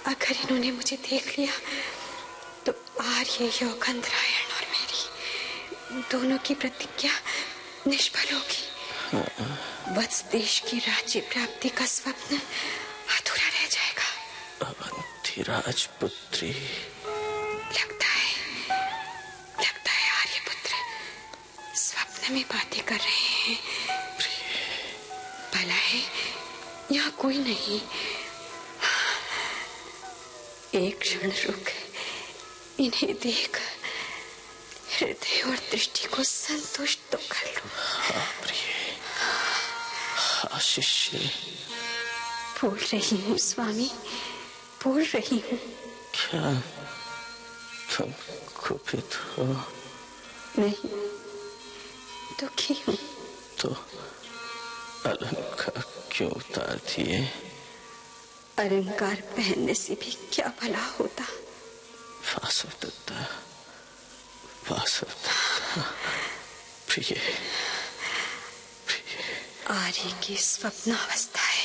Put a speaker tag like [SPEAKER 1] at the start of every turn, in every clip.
[SPEAKER 1] अगर इन्होंने मुझे देख लिया तो आर्य योगंधरायण और मेरी दोनों की प्रतिज्ञा निष्फल होगी। वत्स देश की राज्य प्राप्ति का स्वप्न अधूरा रह जाएगा।
[SPEAKER 2] अवंती राजपुत्री,
[SPEAKER 1] लगता है आर्यपुत्र स्वप्न में बातें कर रहे हैं। भला है यहाँ कोई नहीं। एक क्षण रुक इन्हें देख हृदय और दृष्टि को संतुष्ट तो कर लो।
[SPEAKER 2] हाँ प्रिय, हाँ शिष्य।
[SPEAKER 1] बोल रही हूँ स्वामी, बोल रही हूँ।
[SPEAKER 2] क्या तुम कुपित हो?
[SPEAKER 1] नहीं, दुखी हूँ।
[SPEAKER 2] तो अलंकार क्यों उतार दिए?
[SPEAKER 1] अलंकार पहनने से भी क्या भला होता।
[SPEAKER 2] वासवदत्ता, प्रिय,
[SPEAKER 1] आर्य की स्वप्नावस्था है।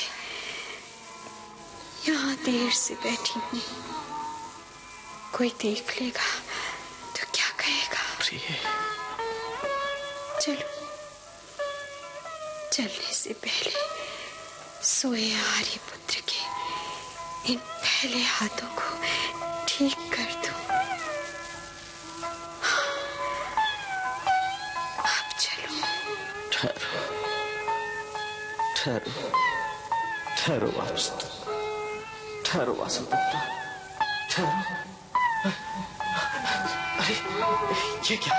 [SPEAKER 1] यहाँ देर से बैठी हूँ, कोई देख लेगा तो क्या कहेगा?
[SPEAKER 2] प्रिय,
[SPEAKER 1] चलो, चलने से पहले सोए आर्यपुत्र के इन पहले हाथों को ठीक कर दो। अब चलो।
[SPEAKER 2] ठहरो वासवदत्ता, ठहरो। अरे ये क्या?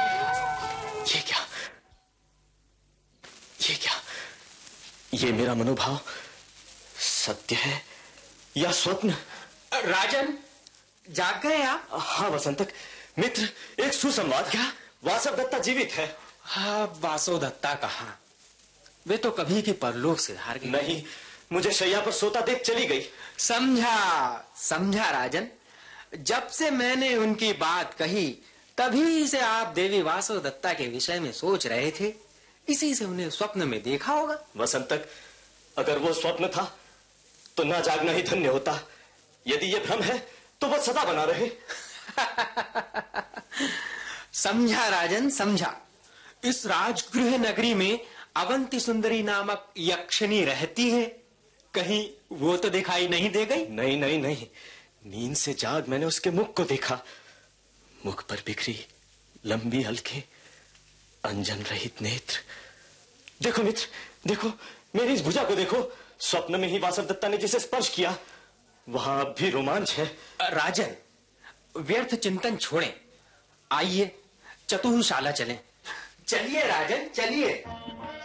[SPEAKER 2] ये मेरा मनोभाव सत्य है या स्वप्न?
[SPEAKER 3] राजन, जाग गए आप?
[SPEAKER 2] हाँ वसंतक मित्र, एक सुसंवाद। क्या वासवदत्ता जीवित है?
[SPEAKER 3] हाँ, वासवदत्ता कहाँ? वे तो कभी की परलोक से हार गई।
[SPEAKER 2] नहीं, मुझे शैया पर सोता देख चली गई।
[SPEAKER 3] समझा राजन। जब से मैंने उनकी बात कही तभी से आप देवी वासवदत्ता के विषय में सोच रहे थे। इसी से उन्हें स्वप्न में देखा होगा।
[SPEAKER 2] वसंतक, अगर वो स्वप्न था तो ना जागना ही धन्य होता। यदि ये भ्रम है तो वो सदा बना रहे।
[SPEAKER 3] समझा राजन, समझा। इस राजगृह नगरी में अवंती सुंदरी नामक यक्षिणी रहती है। कहीं वो तो दिखाई नहीं दे गई?
[SPEAKER 2] नहीं, नींद से जाग मैंने उसके मुख को देखा। मुख पर बिखरी लंबी हल्के अंजन रहित नेत्र। देखो मित्र, देखो मेरी इस भुजा को देखो। स्वप्न में ही वासवदत्ता ने जिसे स्पर्श किया वहां अब भी रोमांच है।
[SPEAKER 3] राजन, व्यर्थ चिंतन छोड़ें। आइए चतुर्शाला चलें। चलिए राजन, चलिए।